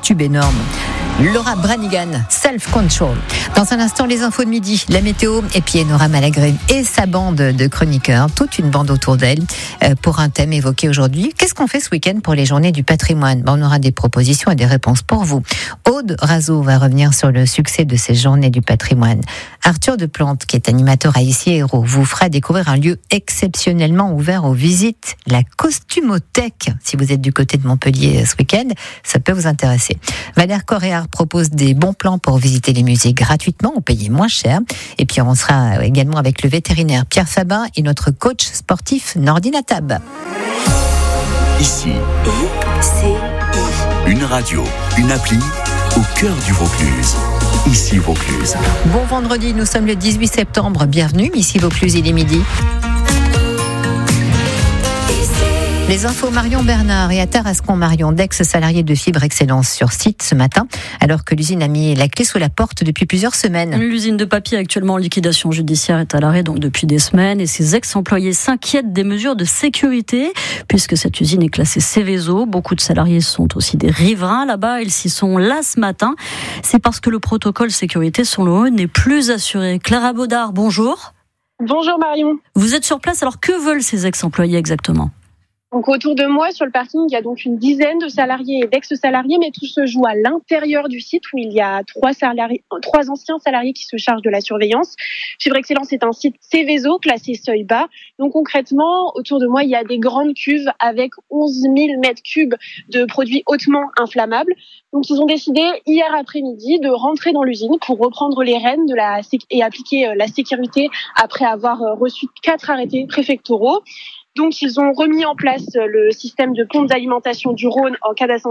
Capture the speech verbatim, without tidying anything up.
tube énorme. Laura Branigan, Self Control. Dans un instant, les infos de midi, la météo, et puis Nora Malagré et sa bande de chroniqueurs, toute une bande autour d'elle, pour un thème évoqué aujourd'hui. Qu'est-ce qu'on fait ce week-end pour les journées du patrimoine ? On aura des propositions et des réponses pour vous. Aude Razeau va revenir sur le succès de ces journées du patrimoine. Arthur Deplante, qui est animateur à Issy-Hérault, vous fera découvrir un lieu exceptionnellement ouvert aux visites, la Costumothèque. Si vous êtes du côté de Montpellier ce week-end, ça peut vous intéresser. Valère Coréard propose des bons plans pour visiter les musées gratuitement ou payer moins cher. Et puis on sera également avec le vétérinaire Pierre Fabin et notre coach sportif Nordine Atab. Ici, I-C-I. Une radio, une appli au cœur du Vaucluse. Ici Vaucluse. Bon vendredi, nous sommes le dix-huit septembre. Bienvenue, ici Vaucluse, il est midi. Les infos Marion Bernard et à Tarascon Marion, d'ex-salariés de Fibre Excellence sur site ce matin, alors que l'usine a mis la clé sous la porte depuis plusieurs semaines. L'usine de papier actuellement en liquidation judiciaire est à l'arrêt donc depuis des semaines et ses ex-employés s'inquiètent des mesures de sécurité puisque cette usine est classée Seveso. Beaucoup de salariés sont aussi des riverains là-bas, ils s'y sont là ce matin. C'est parce que le protocole sécurité selon eux n'est plus assuré. Clara Baudard, bonjour. Bonjour Marion. Vous êtes sur place, alors que veulent ces ex-employés exactement ? Donc autour de moi, sur le parking, il y a donc une dizaine de salariés et d'ex-salariés, mais tout se joue à l'intérieur du site où il y a trois salariés, trois anciens salariés qui se chargent de la surveillance. Fibre Excellence est un site Seveso, classé seuil bas. Donc concrètement, autour de moi, il y a des grandes cuves avec onze mille mètres cubes de produits hautement inflammables. Donc ils ont décidé hier après-midi de rentrer dans l'usine pour reprendre les rênes de la et appliquer la sécurité après avoir reçu quatre arrêtés préfectoraux. Donc, ils ont remis en place le système de pompe d'alimentation du Rhône en cas d'incendie.